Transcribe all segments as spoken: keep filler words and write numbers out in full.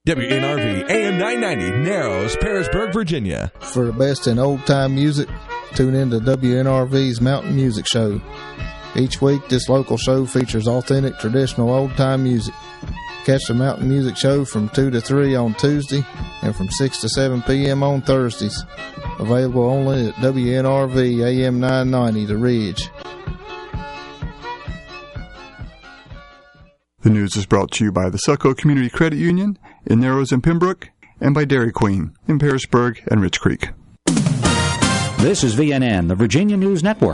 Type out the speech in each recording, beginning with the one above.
W N R V A M nine ninety, Narrows, Parisburg, Virginia. For the best in old-time music, tune in to W N R V's Mountain Music Show. Each week, this local show features authentic, traditional old-time music. Catch the Mountain Music Show from two to three on Tuesday and from six to seven p.m. on Thursdays. Available only at W N R V A M nine ninety, The Ridge. The news is brought to you by the Selco Community Credit Union in Narrows and Pembroke, and by Dairy Queen in Parisburg and Rich Creek. This is V N N, the Virginia News Network.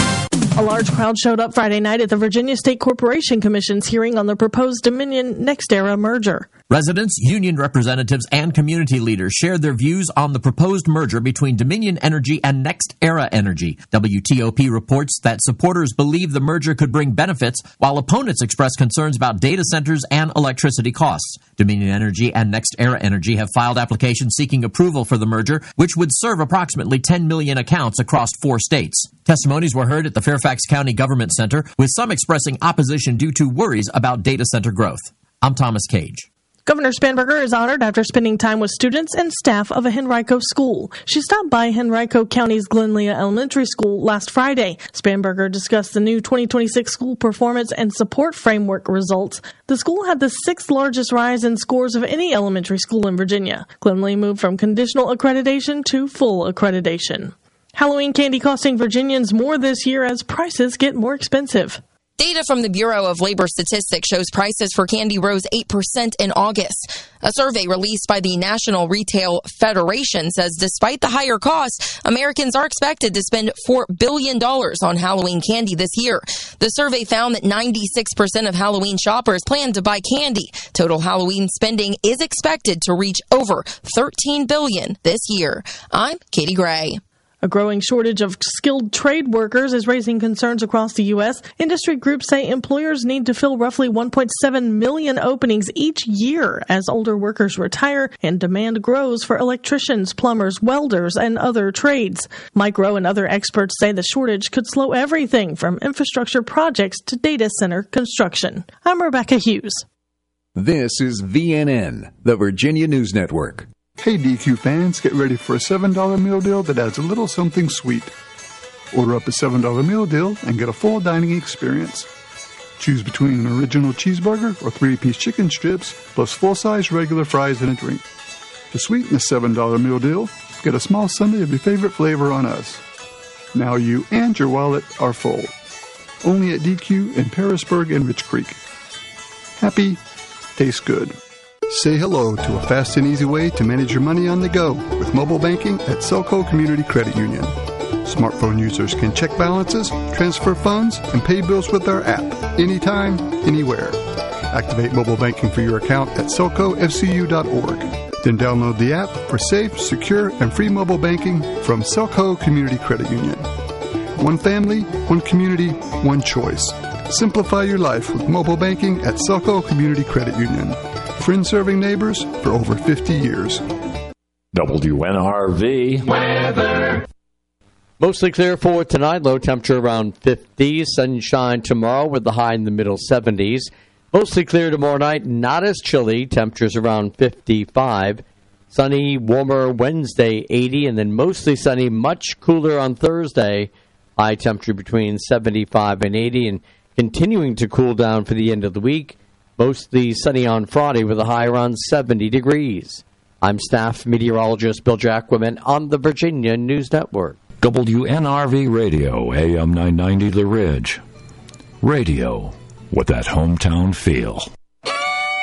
A large crowd showed up Friday night at the Virginia State Corporation Commission's hearing on the proposed Dominion-NextEra merger. Residents, union representatives, and community leaders shared their views on the proposed merger between Dominion Energy and NextEra Energy. W T O P reports that supporters believe the merger could bring benefits, while opponents express concerns about data centers and electricity costs. Dominion Energy and NextEra Energy have filed applications seeking approval for the merger, which would serve approximately ten million accounts across four states. Testimonies were heard at the Fairfax County Government Center, with some expressing opposition due to worries about data center growth. I'm Thomas Cage. Governor Spanberger is honored after spending time with students and staff of a Henrico school. She stopped by Henrico County's Glenlea Elementary School last Friday. Spanberger discussed the new twenty twenty-six school performance and support framework results. The school had the sixth largest rise in scores of any elementary school in Virginia. Glenlea moved from conditional accreditation to full accreditation. Halloween candy costing Virginians more this year as prices get more expensive. Data from the Bureau of Labor Statistics shows prices for candy rose eight percent in August. A survey released by the National Retail Federation says despite the higher costs, Americans are expected to spend four billion dollars on Halloween candy this year. The survey found that ninety-six percent of Halloween shoppers plan to buy candy. Total Halloween spending is expected to reach over thirteen billion dollars this year. I'm Katie Gray. A growing shortage of skilled trade workers is raising concerns across the U S. Industry groups say employers need to fill roughly one point seven million openings each year as older workers retire and demand grows for electricians, plumbers, welders, and other trades. Mike Rowe and other experts say the shortage could slow everything from infrastructure projects to data center construction. I'm Rebecca Hughes. This is V N N, the Virginia News Network. Hey D Q fans, get ready for a seven dollar meal deal that adds a little something sweet. Order up a seven dollar meal deal and get a full dining experience. Choose between an original cheeseburger or three-piece chicken strips, plus full-size regular fries and a drink. To sweeten the seven dollar meal deal, get a small sundae of your favorite flavor on us. Now you and your wallet are full. Only at D Q in Parisburg and Rich Creek. Happy, tastes good. Say hello to a fast and easy way to manage your money on the go with mobile banking at Selco Community Credit Union. Smartphone users can check balances, transfer funds, and pay bills with our app anytime, anywhere. Activate mobile banking for your account at selco f c u dot org. Then download the app for safe, secure, and free mobile banking from Selco Community Credit Union. One family, one community, one choice. Simplify your life with mobile banking at Selco Community Credit Union. Friends serving neighbors for over fifty years. W N R V weather. Mostly clear for tonight. Low temperature around fifty. Sunshine tomorrow with the high in the middle seventies. Mostly clear tomorrow night. Not as chilly. Temperatures around fifty-five. Sunny, warmer Wednesday, eighty. And then mostly sunny, much cooler on Thursday. High temperature between seventy-five and eighty. And continuing to cool down for the end of the week. Mostly sunny on Friday with a high around seventy degrees. I'm staff meteorologist Bill Jacquemin on the Virginia News Network. W N R V Radio, A M nine ninety The Ridge. Radio with that hometown feel.